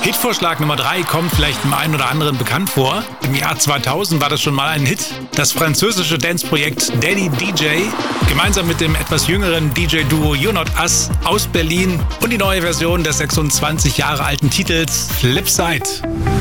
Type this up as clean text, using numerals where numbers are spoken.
Hitvorschlag Nummer 3 kommt vielleicht dem einen oder anderen bekannt vor. Im Jahr 2000 war das schon mal ein Hit. Das französische Dance-Projekt Daddy DJ, gemeinsam mit dem etwas jüngeren DJ-Duo You're Not Us aus Berlin und die neue Version des 26 Jahre alten Titels Flipside.